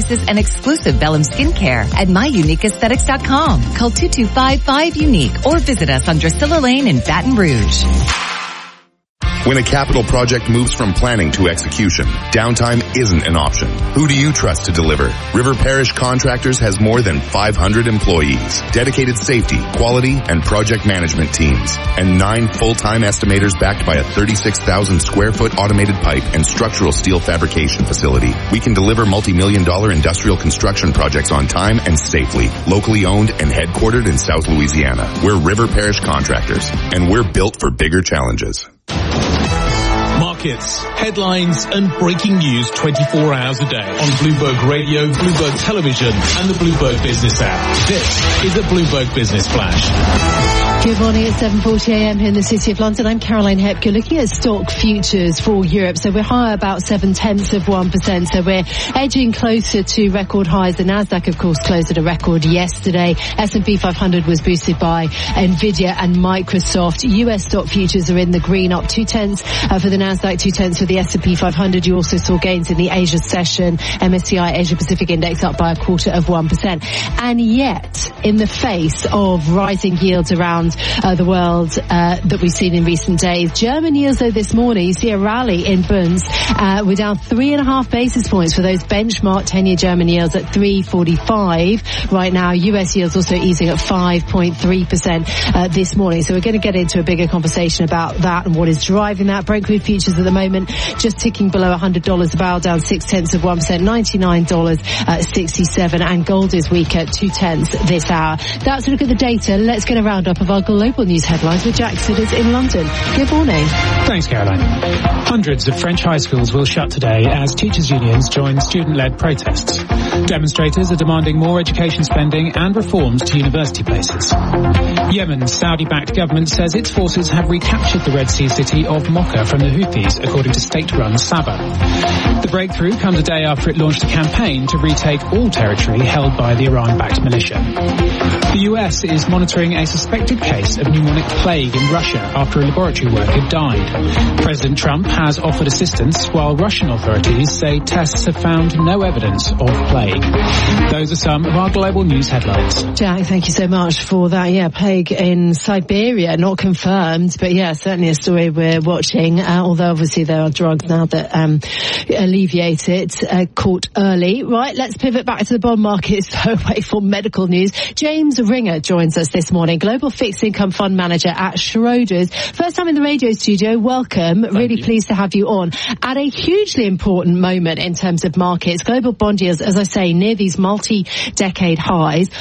prices, and exclusive Vellum skincare at myuniqueaesthetics.com. Call 2255-UNIQUE or visit us on Drusilla Lane in Baton Rouge. When a capital project moves from planning to execution, downtime isn't an option. Who do you trust to deliver? River Parish Contractors has more than 500 employees, dedicated safety, quality, and project management teams, and 9 full-time estimators backed by a 36,000 square foot automated pipe and structural steel fabrication facility. We can deliver multi-million-dollar industrial construction projects on time and safely, locally owned and headquartered in South Louisiana. We're River Parish Contractors, and we're built for bigger challenges. Markets, headlines and breaking news 24 hours a day on Bloomberg Radio, Bloomberg Television and the Bloomberg Business app. This is the Bloomberg Business Flash. Good morning, it's 7:40 a.m. here in the City of London. I'm Caroline Hepke. You're looking at stock futures for Europe. So we're higher about 0.7%. So we're edging closer to record highs. The Nasdaq, of course, closed at a record yesterday. S&P 500 was boosted by Nvidia and Microsoft. US stock futures are in the green, up 0.2 for the Nasdaq, 0.2 for the S&P 500. You also saw gains in the Asia session. MSCI Asia Pacific Index up by 0.25%. And yet, in the face of rising yields around the world that we've seen in recent days, German yields, though, this morning, you see a rally in Bunds. We're down 3.5 basis points for those benchmark 10-year German yields at 3.45 right now. US yields also easing at 5.3% this morning. So we're going to get into a bigger conversation about that and what is driving that. Brent crude futures at the moment just ticking below $100 a barrel, down 0.6%, $99.67, and gold is weak at 0.2 this hour. That's a look at the data. Let's get a roundup of our global news headlines with Jack Sidders in London. Good morning. Thanks, Caroline. Hundreds of French high schools will shut today as teachers' unions join student-led protests. Demonstrators are demanding more education spending and reforms to university places. Yemen's Saudi-backed government says its forces have recaptured the Red Sea city of Mocha from the Houthis, according to state-run Sabah. The breakthrough comes a day after it launched a campaign to retake all territory held by the Iran-backed militia. The US is monitoring a suspected case of pneumonic plague in Russia after a laboratory worker died. President Trump has offered assistance, while Russian authorities say tests have found no evidence of plague. Those are some of our global news headlines. Jack, thank you so much for that. Yeah, plague in Siberia, not confirmed, but yeah, certainly a story we're watching, although obviously there are drugs now that alleviate it, caught early. Right, let's pivot back to the bond markets, away from medical news. James Ringer joins us this morning, Global Fixed Income Fund Manager at Schroders. First time in the radio studio, welcome. Really pleased to have you on at a hugely important moment in terms of markets. Global bond yields, as I say, near these multi-decade highs.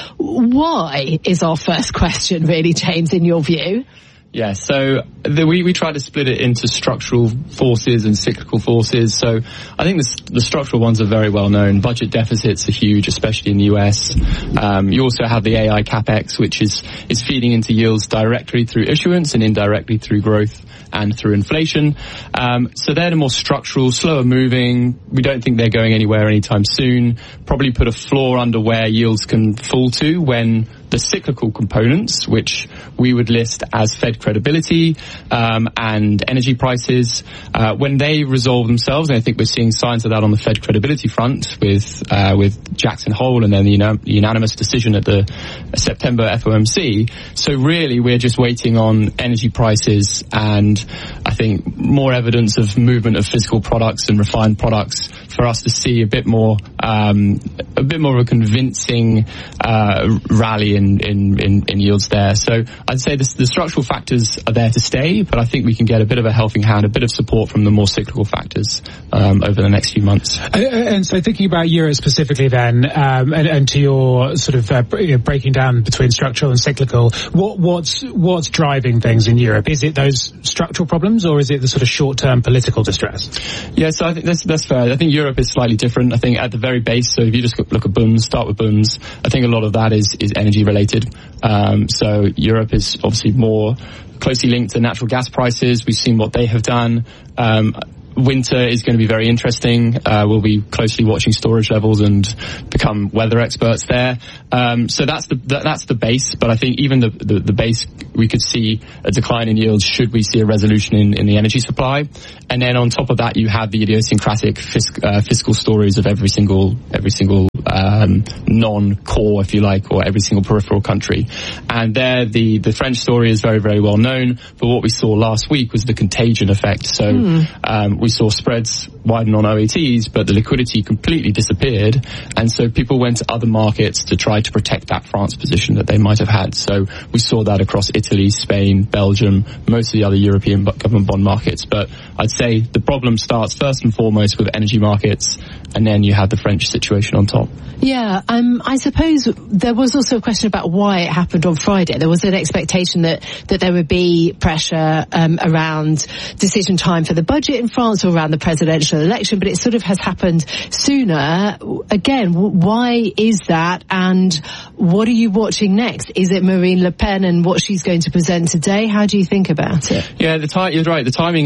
Why is our first question, really, James, in your view? Yeah, so we try to split it into structural forces and cyclical forces. So I think the structural ones are very well known. Budget deficits are huge, especially in the US. You also have the AI capex, which is feeding into yields directly through issuance and indirectly through growth and through inflation. So they're the more structural, slower moving. We don't think they're going anywhere anytime soon. Probably put a floor under where yields can fall to when the cyclical components, which we would list as Fed credibility and energy prices, when they resolve themselves, and I think we're seeing signs of that on the Fed credibility front with Jackson Hole and then the unanimous decision at the September FOMC. So really, we're just waiting on energy prices and I think more evidence of movement of physical products and refined products for us to see a bit more of a convincing rally in yields there. So I'd say the structural factors are there to stay, but I think we can get a bit of a helping hand, a bit of support from the more cyclical factors over the next few months. And so thinking about Europe specifically then, and to your sort of breaking down between structural and cyclical, what's driving things in Europe? Is it those structural problems or is it the sort of short-term political distress? Yeah, so I think that's fair. I think Europe is slightly different. I think at the very base, so if you just look at Bunds, start with Bunds, I think a lot of that is energy related. So Europe is obviously more closely linked to natural gas prices. We've seen what they have done. Winter is going to be very interesting. We'll be closely watching storage levels and become weather experts there. So that's the base. But I think even the base, we could see a decline in yields should we see a resolution in the energy supply. And then on top of that, you have the idiosyncratic fiscal stories of every single non-core, if you like, or every single peripheral country. And there, the French story is very, very well known. But what we saw last week was the contagion effect. So we saw spreads widen on OATs, but the liquidity completely disappeared. And so people went to other markets to try to protect that France position that they might have had. So we saw that across Italy, Spain, Belgium, most of the other European government bond markets. But I'd say the problem starts first and foremost with energy markets, and then you have the French situation on top. Yeah, I suppose there was also a question about why it happened on Friday. There was an expectation that there would be pressure around decision time for the budget in France or around the presidential election, but it sort of has happened sooner. Again, why is that, and what are you watching next? Is it Marine Le Pen and what she's going to present today? How do you think about it? Yeah, you're right. The timing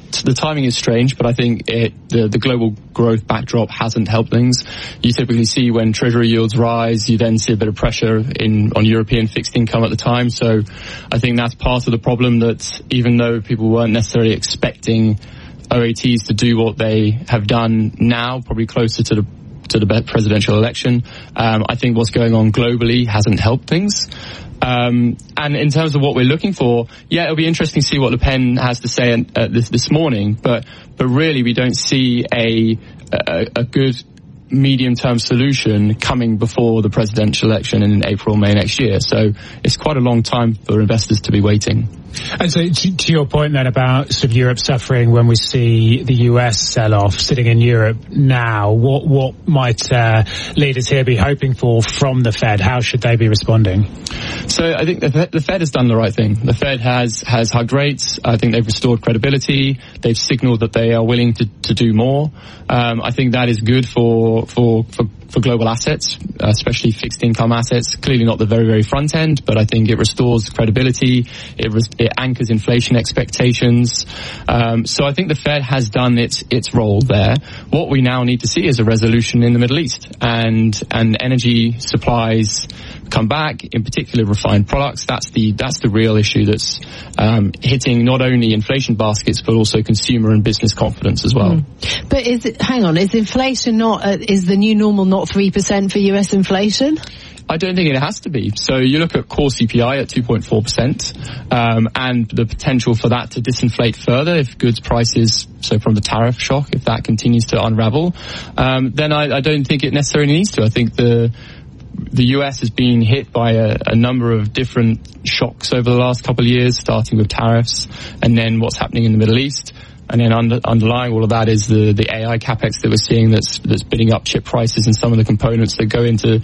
is strange, but I think the global growth backdrop hasn't helped things. You typically see when Treasury yields rise, you then see a bit of pressure on European fixed income at the time. So I think that's part of the problem, that even though people weren't necessarily expecting OATs to do what they have done now, probably closer to the presidential election, I think what's going on globally hasn't helped things. And in terms of what we're looking for, yeah, it'll be interesting to see what Le Pen has to say this morning, but really we don't see a good medium-term solution coming before the presidential election in April, May next year. So it's quite a long time for investors to be waiting. And so to your point then about sort of Europe suffering when we see the US sell off sitting in Europe now, what might leaders here be hoping for from the Fed? How should they be responding? So I think the Fed has done the right thing. The Fed has hugged rates. I think they've restored credibility. They've signaled that they are willing to do more. I think that is good for global assets, especially fixed income assets. Clearly not the very, very front end, but I think it restores credibility. It anchors inflation expectations. So I think the Fed has done its role there. What we now need to see is a resolution in the Middle East, and energy supplies come back, in particular refined products. That's the real issue that's hitting not only inflation baskets but also consumer and business confidence as well. But is inflation is the new normal not 3% for US inflation? I don't think it has to be. So you look at core CPI at 2.4%, and the potential for that to disinflate further if goods prices, so from the tariff shock, if that continues to unravel, then I don't think it necessarily needs to. I think the US has been hit by a number of different shocks over the last couple of years, starting with tariffs and then what's happening in the Middle East. And then underlying all of that is the AI capex that we're seeing that's bidding up chip prices and some of the components that go into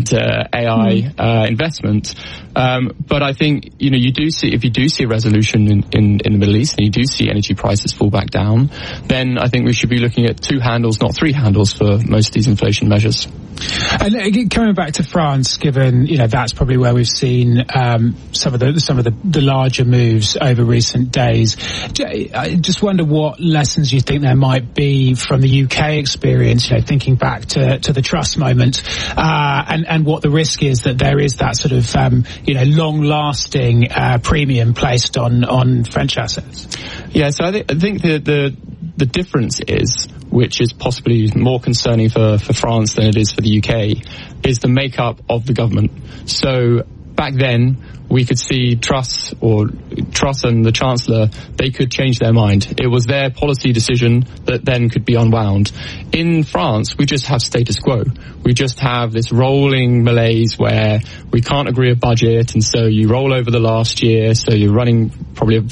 AI investment. But I think, if you do see a resolution in the Middle East and you do see energy prices fall back down, then I think we should be looking at 2 handles, not 3 handles for most of these inflation measures. And coming back to France, given that's probably where we've seen some of the larger moves over recent days, I just wonder what lessons you think there might be from the UK experience, thinking back to the Truss moment, and what the risk is that there is that sort of long-lasting premium placed on French assets. Yeah, so I think the difference is, which is possibly more concerning for France than it is for the UK, is the makeup of the government. So back then, we could see Truss and the Chancellor, they could change their mind. It was their policy decision that then could be unwound. In France, we just have status quo. We just have this rolling malaise where we can't agree a budget, and so you roll over the last year, so you're running probably a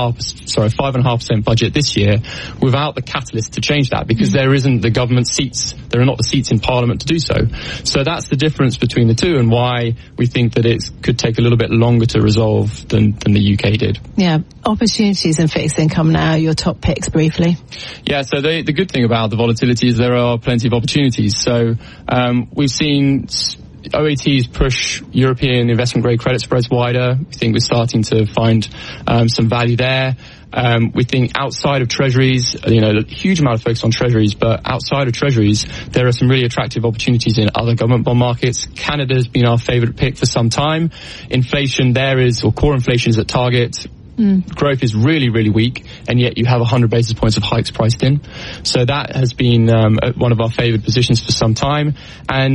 5.5% budget this year without the catalyst to change that, because there isn't the government seats. There are not the seats in Parliament to do so. So that's the difference between the two, and why we think that it could take a little bit longer to resolve than the UK did. Yeah. Opportunities in fixed income now, your top picks briefly. Yeah, so the good thing about the volatility is there are plenty of opportunities. So we've seen OATs push European investment-grade credit spreads wider. We think we're starting to find some value there. We think outside of treasuries, a huge amount of focus on treasuries, but outside of treasuries, there are some really attractive opportunities in other government bond markets. Canada's been our favorite pick for some time. Inflation core inflation is at target. Growth is really, really weak, and yet you have 100 basis points of hikes priced in. So that has been one of our favored positions for some time. And